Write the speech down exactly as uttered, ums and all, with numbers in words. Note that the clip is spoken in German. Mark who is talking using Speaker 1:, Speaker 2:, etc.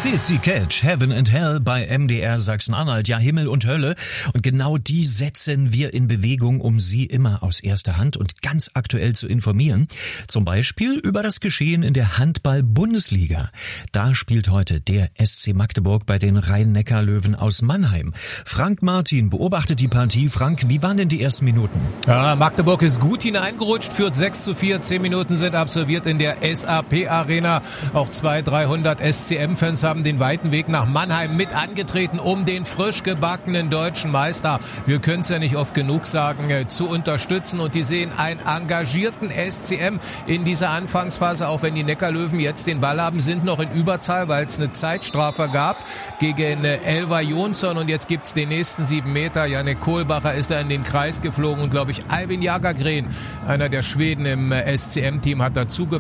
Speaker 1: C S C Catch, Heaven and Hell bei M D R Sachsen-Anhalt. Ja, Himmel und Hölle. Und genau die setzen wir in Bewegung, um Sie immer aus erster Hand und ganz aktuell zu informieren. Zum Beispiel über das Geschehen in der Handball-Bundesliga. Da spielt heute der S C Magdeburg bei den Rhein-Neckar-Löwen aus Mannheim. Frank Martin beobachtet die Partie. Frank, wie waren denn die ersten Minuten?
Speaker 2: Ja, Magdeburg ist gut hineingerutscht, führt sechs zu vier. Zehn Minuten sind absolviert in der S A P-Arena. Auch zweihundert, dreihundert S C M-Fans haben den weiten Weg nach Mannheim mit angetreten, um den frisch gebackenen deutschen Meister, wir können es ja nicht oft genug sagen, zu unterstützen. Und die sehen einen engagierten S C M in dieser Anfangsphase, auch wenn die Neckarlöwen jetzt den Ball haben, sind noch in Überzahl, weil es eine Zeitstrafe gab gegen Elva Jonsson. Und jetzt gibt's den nächsten sieben Meter. Janek Kohlbacher ist da in den Kreis geflogen und, glaube ich, Albin Jagagren, einer der Schweden im S C M-Team, hat dazu